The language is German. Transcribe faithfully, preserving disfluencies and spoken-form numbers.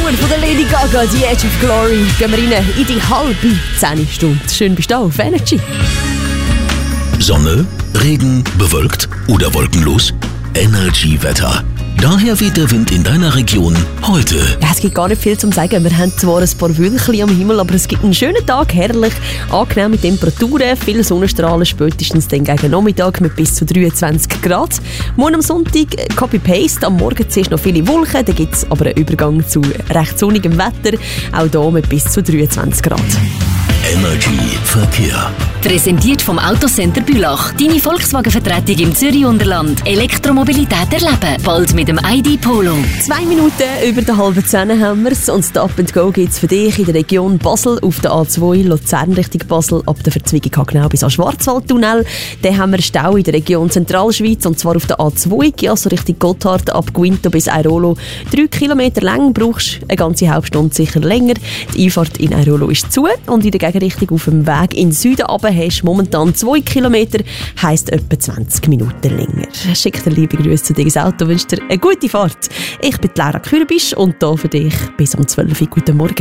Power von der Lady Gaga, die Edge of Glory. Gehen wir rein in die halbe zehn Stunde. Schön bist du auf Energy. Sonne, Regen, bewölkt oder wolkenlos? Energy-Wetter. Daher weht der Wind in deiner Region heute. Ja, es gibt gar nicht viel zu sagen. Wir haben zwar ein paar Wölkchen am Himmel, aber es gibt einen schönen Tag, herrlich, angenehme Temperaturen, viele Sonnenstrahlen, spätestens dann gegen Nachmittag mit bis zu dreiundzwanzig Grad. Morgen am Sonntag Copy-Paste, am Morgen zuerst noch viele Wolken, dann gibt es aber einen Übergang zu recht sonnigem Wetter, auch hier mit bis zu dreiundzwanzig Grad. Energy Verkehr. Präsentiert vom Autocenter Bülach. Deine Volkswagen-Vertretung im Zürich-Unterland. Elektromobilität erleben. Bald mit dem I D Polo. Zwei Minuten über der halben Zehn haben wir es. Und Stop and Go gibt es für dich in der Region Basel auf der A zwei Luzern Richtung Basel ab der Verzweigung genau bis am Schwarzwaldtunnel. Dann haben wir Stau in der Region Zentralschweiz und zwar auf der A zwei, also Richtung Gotthard ab Guinto bis Airolo. Drei Kilometer lang, brauchst eine ganze halbe Stunde sicher länger. Die Einfahrt in Airolo ist zu und in der Gegenrichtung auf dem Weg in den Süden runter hast du momentan zwei Kilometer, heisst etwa zwanzig Minuten länger. Schick dir liebe Grüße zu dir ins Auto, wünsche dir eine gute Fahrt. Ich bin Lara Kürbisch und hier für dich bis um zwölf Uhr. Guten Morgen.